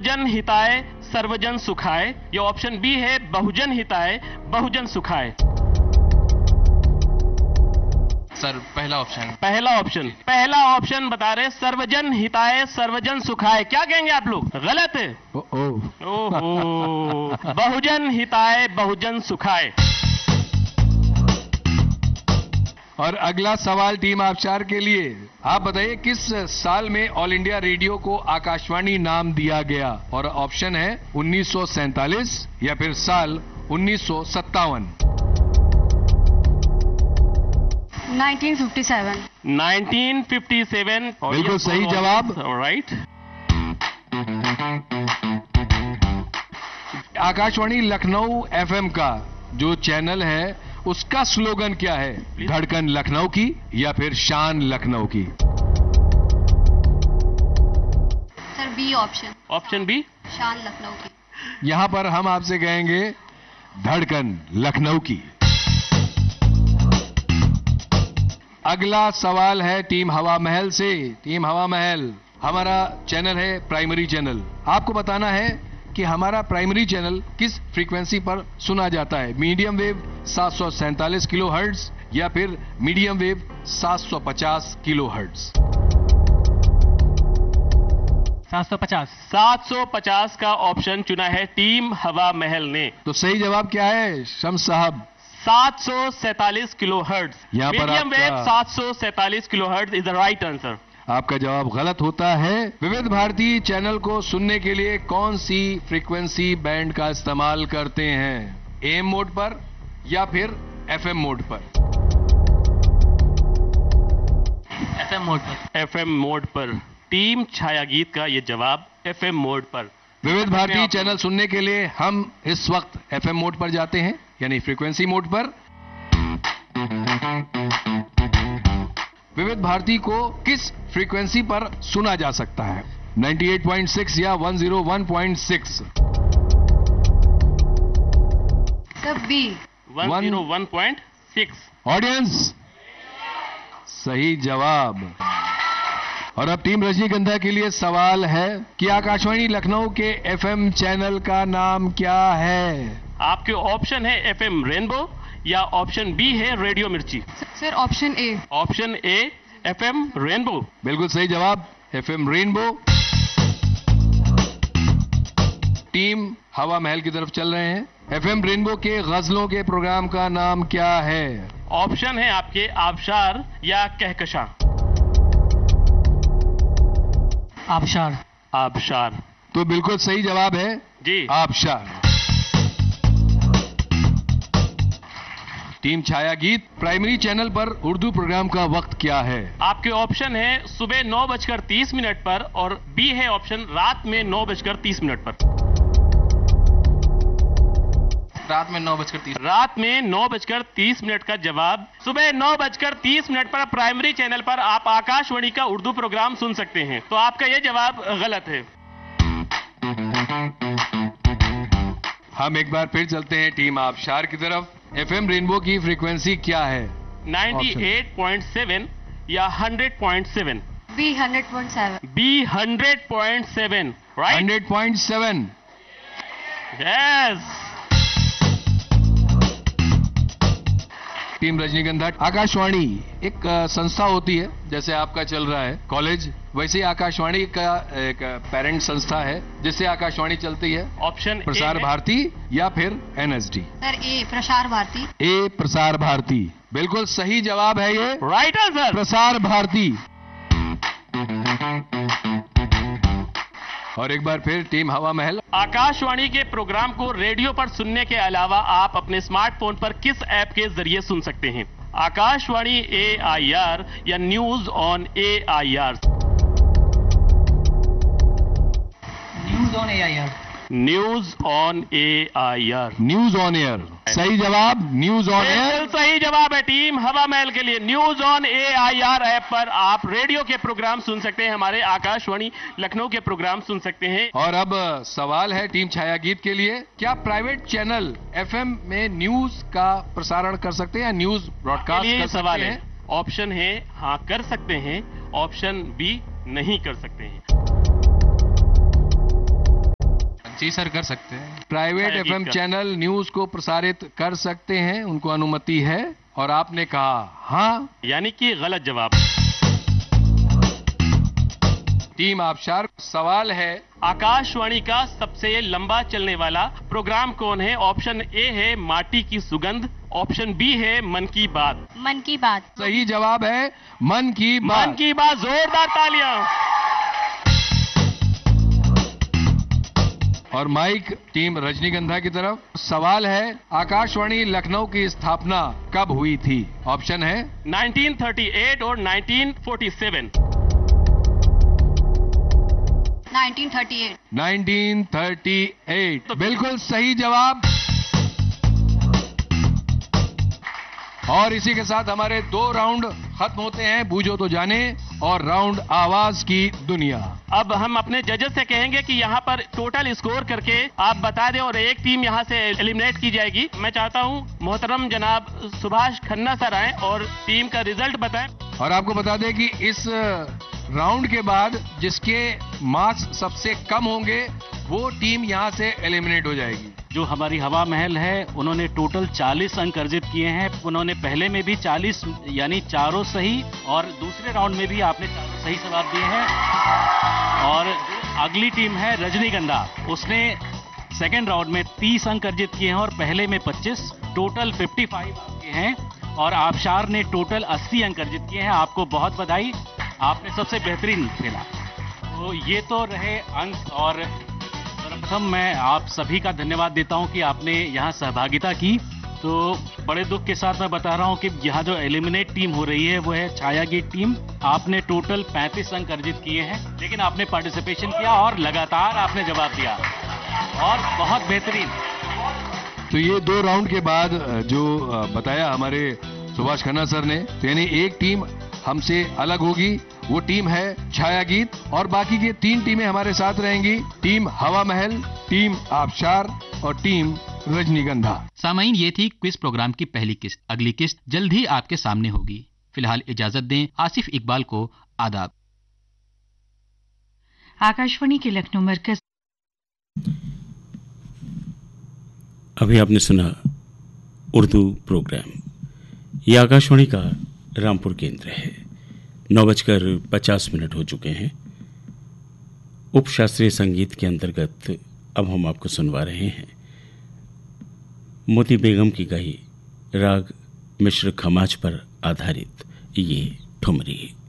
जन हिताय सर्वजन सुखाय, या ऑप्शन बी है बहुजन हिताय बहुजन सुखाय। सर पहला ऑप्शन बता रहे सर्वजन हिताय सर्वजन सुखाय। क्या कहेंगे आप लोग? गलत है। ओहो, बहुजन हिताय बहुजन सुखाय। और अगला सवाल टीम आबशार के लिए, आप बताइए किस साल में ऑल इंडिया रेडियो को आकाशवाणी नाम दिया गया? और ऑप्शन है 1947 या फिर साल 1957। 1957। 1957 बिल्कुल सही जवाब। राइट। आकाशवाणी लखनऊ एफएम का जो चैनल है उसका स्लोगन क्या है? धड़कन लखनऊ की या फिर शान लखनऊ की? Sir B option. Option B शान लखनऊ की। यहां पर हम आपसे कहेंगे धड़कन लखनऊ की। अगला सवाल है टीम हवा महल से। टीम हवा महल, हमारा चैनल है प्राइमरी चैनल। आपको बताना है कि हमारा प्राइमरी चैनल किस फ्रीक्वेंसी पर सुना जाता है? मीडियम वेव 747 किलोहर्ट्ज या फिर मीडियम वेव 750 किलोहर्ट्ज? 750 का ऑप्शन चुना है टीम हवा महल ने। तो सही जवाब क्या है शम्स साहब? 747 किलोहर्ट्ज। यहाँ पर मीडियम वेव आपका 747 kilohertz is the right answer. आपका जवाब गलत होता है। विविध भारती चैनल को सुनने के लिए कौन सी फ्रीक्वेंसी बैंड का इस्तेमाल करते हैं? एएम मोड पर या फिर एफएम मोड पर? एफएम मोड पर। टीम छाया गीत का ये जवाब एफएम मोड पर। विविध भारती चैनल सुनने के लिए हम इस वक्त एफएम मोड पर जाते हैं, यानी फ्रीक्वेंसी मोड पर। विविध भारती को किस फ्रीक्वेंसी पर सुना जा सकता है? 98.6 या 101.6? Sir B 101.6। ऑडियंस सही जवाब। और अब टीम रजनीगंधा के लिए सवाल है कि आकाशवाणी लखनऊ के एफएम चैनल का नाम क्या है? आपके ऑप्शन है एफएम रेनबो या ऑप्शन बी है रेडियो मिर्ची। Sir option A. Option A FM rainbow. बिल्कुल सही जवाब, एफएम रेनबो। टीम हवा महल की तरफ चल रहे हैं। एफएम रेनबो के गजलों के प्रोग्राम का नाम क्या है? ऑप्शन है आपके आबशार या कहकशां। आबशार। तो बिल्कुल सही जवाब है जी, आबशार। टीम छाया गीत, प्राइमरी चैनल पर उर्दू प्रोग्राम का वक्त क्या है? आपके ऑप्शन है सुबह 9:30 पर और बी है ऑप्शन रात में 9:30 पर। रात में 9:30। रात में 9:30 का जवाब। सुबह 9:30 पर प्राइमरी चैनल पर आप आकाशवाणी का उर्दू प्रोग्राम सुन सकते हैं। तो आपका यह जवाब गलत है। हम एक बार फिर चलते हैं टीम आबशार की तरफ। एफएम रेनबो की फ्रीक्वेंसी क्या है? 98.7 या 100.7? B 100.7। B 100.7 right. 100.7। Yes. Team रजनीगंधा, आकाशवाणी एक संस्था होती है, जैसे आपका चल रहा है कॉलेज, वैसे ही आकाशवाणी का एक पेरेंट संस्था है जिससे आकाशवाणी चलती है। ऑप्शन प्रसार भारती या फिर एनएसडी? सर ए प्रसार भारती। ए प्रसार भारती। बिल्कुल सही जवाब है ये राइट आंसर, प्रसार भारती। और एक बार फिर टीम हवा महल, आकाशवाणी के प्रोग्राम को रेडियो पर सुनने के अलावा आप अपने स्मार्टफोन पर किस ऐप के जरिए सुन सकते हैं? आकाशवाणी AIR या news on AIR? News on AIR। News on AIR। News on air सही जवाब, न्यूज ऑन एयर। बिल्कुल सही जवाब है टीम हवा महल के लिए। न्यूज ऑन AIR ऐप पर आप रेडियो के प्रोग्राम सुन सकते हैं, हमारे आकाशवाणी लखनऊ के प्रोग्राम सुन सकते हैं। और अब सवाल है टीम छाया गीत के लिए, क्या प्राइवेट चैनल FM में न्यूज का प्रसारण कर सकते हैं या न्यूज ब्रॉडकास्ट कर सवाल सकते है, हैं? ऑप्शन है हाँ कर सकते हैं, ऑप्शन बी नहीं कर सकते हैं। जी सर, कर सकते हैं। प्राइवेट छाया गीत एफएम का। चैनल न्यूज को प्रसारित कर सकते हैं, उनको अनुमति है, और आपने कहा हाँ। यानी कि गलत जवाब। टीम आबशार, सवाल है आकाशवाणी का सबसे लंबा चलने वाला प्रोग्राम कौन है? ऑप्शन ए है माटी की सुगंध, ऑप्शन बी है मन की बात। मन की बात। सही जवाब है मन की बात। मन की बात, जोरदार तालियां। और माइक टीम रजनीगंधा की तरफ। सवाल है आकाशवाणी लखनऊ की स्थापना कब हुई थी? ऑप्शन है 1938 और 1947। 1938। 1938 बिल्कुल सही जवाब। और इसी के साथ हमारे 2 राउंड खत्म होते हैं। बूझो तो जाने और राउंड आवाज की दुनिया। अब हम अपने जजेस से कहेंगे कि यहाँ पर टोटल स्कोर करके आप बता दें और एक टीम यहाँ से एलिमिनेट की जाएगी। मैं चाहता हूँ मोहतरम जनाब सुभाष खन्ना सर आए और टीम का रिजल्ट बताएं। और आपको बता दें कि इस राउंड के बाद जिसके मार्क्स सबसे कम होंगे वो टीम यहां से एलिमिनेट हो जाएगी। जो हमारी हवा महल है उन्होंने टोटल 40 अंक अर्जित किए हैं। उन्होंने पहले में भी 40 यानी चारों सही, और दूसरे राउंड में भी आपने चारों सही जवाब दिए हैं। और अगली टीम है रजनीगंधा, उसने सेकेंड राउंड में 30 अंक अर्जित किए हैं और पहले में 25, टोटल 55 किए हैं। और आबशार ने टोटल 80 अंक अर्जित किए हैं। आपको बहुत बधाई, आपने सबसे बेहतरीन खेला। तो ये तो रहे अंक। और सर्वप्रथम मैं आप सभी का धन्यवाद देता हूं कि आपने यहाँ सहभागिता की। तो बड़े दुख के साथ मैं बता रहा हूं कि यहाँ जो एलिमिनेट टीम हो रही है वो है छाया गीत टीम। आपने टोटल 35 अंक अर्जित किए हैं, लेकिन आपने पार्टिसिपेशन किया और लगातार आपने जवाब दिया और बहुत बेहतरीन। तो ये 2 राउंड के बाद जो बताया हमारे सुभाष खन्ना सर ने, तो यानी एक टीम हमसे अलग होगी, वो टीम है छाया गीत, और बाकी की 3 टीमें हमारे साथ रहेंगी। टीम हवा महल, टीम आबशार और टीम रजनीगंधा। सामाइन, ये थी क्विज प्रोग्राम की पहली किस्त। अगली किस्त जल्द ही आपके सामने होगी। फिलहाल इजाजत दें आसिफ इकबाल को। आदाब। आकाशवाणी के लखनऊ मरकज। अभी आपने सुना उर्दू प्रोग्राम। ये आकाशवाणी का रामपुर केंद्र है। 9:50 हो चुके हैं। उप शास्त्रीय संगीत के अंतर्गत अब हम आपको सुनवा रहे हैं मोती बेगम की गाई राग मिश्र खमाज पर आधारित ये ठुमरी।